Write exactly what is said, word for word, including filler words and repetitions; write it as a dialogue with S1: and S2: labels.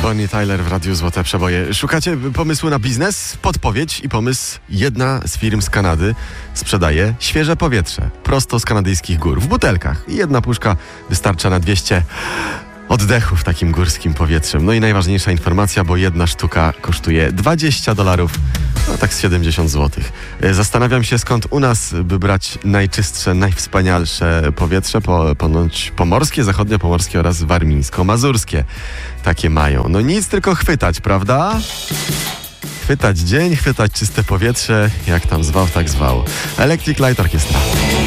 S1: Bonnie Tyler w Radiu Złote Przeboje. Szukacie pomysłu na biznes? Podpowiedź i pomysł. Jedna z firm z Kanady sprzedaje świeże powietrze prosto z kanadyjskich gór w butelkach. I jedna puszka wystarcza na dwieście oddechów takim górskim powietrzem. No i najważniejsza informacja, bo jedna sztuka kosztuje dwadzieścia dolarów, no tak z siedemdziesiąt złotych. Zastanawiam się, skąd u nas by brać najczystsze, najwspanialsze powietrze, po, ponoć pomorskie, zachodniopomorskie oraz warmińsko-mazurskie. Takie mają. No nic, tylko chwytać, prawda? Chwytać dzień, chwytać czyste powietrze, jak tam zwał, tak zwał. Electric Light Orchestra.